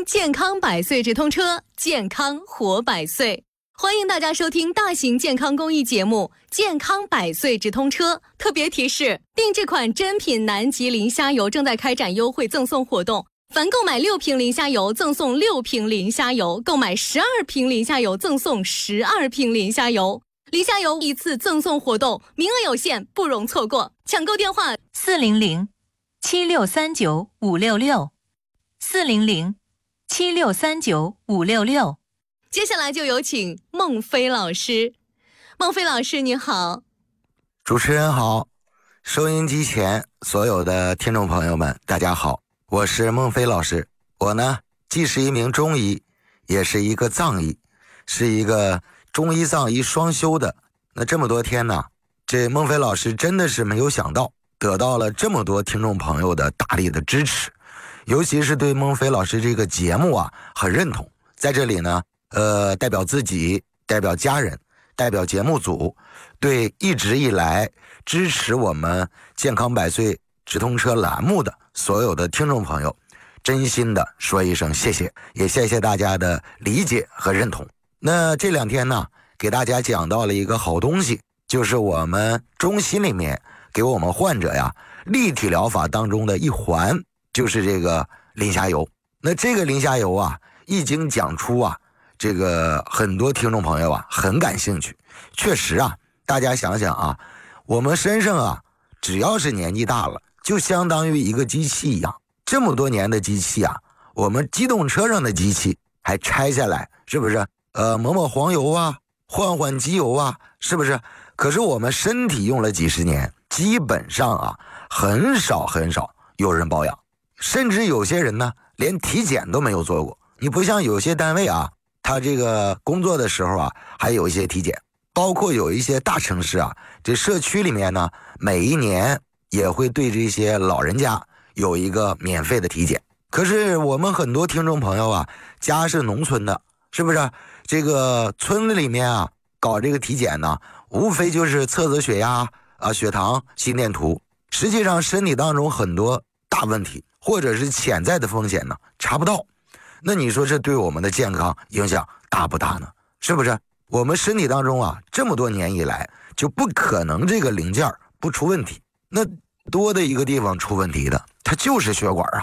健康百岁直通车，健康活百岁。欢迎大家收听大型健康公益节目《健康百岁直通车》。特别提示：定制款珍品南极磷虾油正在开展优惠赠送活动，凡购买6瓶磷虾油赠送6瓶磷虾油，购买12瓶磷虾油赠送12瓶磷虾油。磷虾油一次赠送活动，名额有限，不容错过。抢购电话 400-7639-566，400-7639-566。 接下来就有请孟非老师。孟非老师你好。 主持人好，收音机前所有的听众朋友们大家好，我是孟非老师。我呢既是一名中医，也是一个藏医，是一个中医藏医双修的。那这么多天呢，这孟非老师真的是没有想到得到了这么多听众朋友的大力的支持，尤其是对孟非老师这个节目啊很认同。在这里呢代表自己，代表家人，代表节目组，对一直以来支持我们健康百岁直通车栏目的所有的听众朋友，真心的说一声谢谢，也谢谢大家的理解和认同。那这2天呢，给大家讲到了一个好东西，就是我们中心里面给我们患者呀立体疗法当中的一环，就是这个磷虾油。那这个磷虾油啊一经讲出啊，这个很多听众朋友啊很感兴趣。确实啊，大家想想啊，我们身上啊只要是年纪大了，就相当于一个机器一样。这么多年的机器啊，我们机动车上的机器还拆下来，是不是抹抹黄油啊，换换机油啊，是不是？可是我们身体用了几十年，基本上啊很少有人保养，甚至有些人呢连体检都没有做过。你不像有些单位啊，他这个工作的时候啊还有一些体检，包括有一些大城市啊，这社区里面呢每一年也会对这些老人家有一个免费的体检。可是我们很多听众朋友啊，家是农村的，是不是？这个村子里面啊搞这个体检呢，无非就是测测血压啊、血糖、心电图，实际上身体当中很多大问题或者是潜在的风险呢查不到。那你说这对我们的健康影响大不大呢？是不是？我们身体当中啊这么多年以来就不可能这个零件不出问题，那多的一个地方出问题的，它就是血管啊。